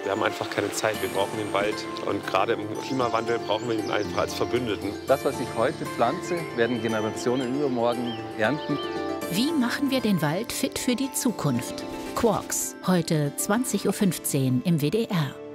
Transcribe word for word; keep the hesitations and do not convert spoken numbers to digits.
Wir haben einfach keine Zeit. Wir brauchen den Wald. Und gerade im Klimawandel brauchen wir ihn einfach als Verbündeten. Das, was ich heute pflanze, werden Generationen übermorgen ernten. Wie machen wir den Wald fit für die Zukunft? Quarks, heute zwanzig Uhr fünfzehn im W D R.